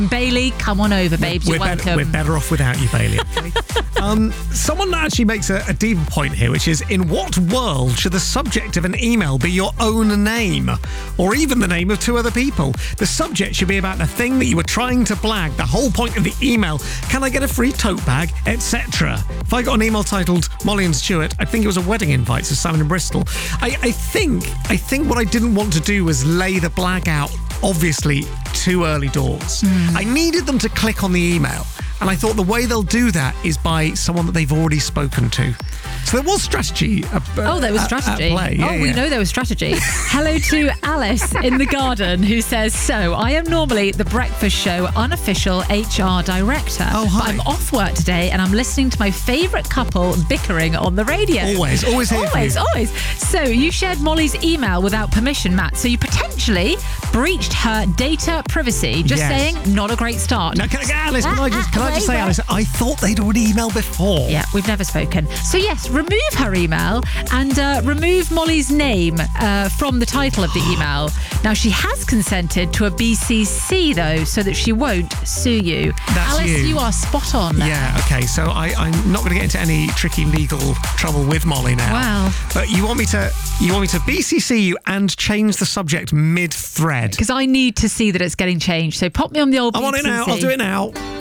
Bailey, come on over, babes. You're welcome. We're better off without you, Bailey. Okay? Someone actually makes a deeper point here, which is, in what world should the subject of an email be your own name? Or even the name of two other people? The subject should be about the thing that you were trying to blag. The whole point of the email. Can I get a free tote bag? Etc. If I got an email titled Molly and Stuart, I think it was a wedding invite to Salmon in Bristol. I think what I didn't want to do was lay the blag out, obviously, too early doors. I needed them to click on the email. And I thought the way they'll do that is by someone that they've already spoken to. So there was strategy. There was strategy. At play. Yeah, we know there was strategy. Hello to Alice in the garden, who says, so I am normally the breakfast show unofficial HR director. Oh, hi. But I'm off work today and I'm listening to my favourite couple bickering on the radio. Always here for you. Always. So you shared Molly's email without permission, Matt. So you potentially breached her data privacy. Just saying, not a great start. Now, Alice, can I just say, Alice, I thought they'd already emailed before. Yeah, we've never spoken. So yes, remove her email and remove Molly's name from the title of the email. Now, she has consented to a BCC, though, so that she won't sue you. That's Alice, you are spot on there. Yeah, okay, so I'm not going to get into any tricky legal trouble with Molly now. Wow. But you want me to BCC you and change the subject mid-thread? Because I need to see that it's getting changed. So pop me on the old BCC. I'm on it now. I'll do it now.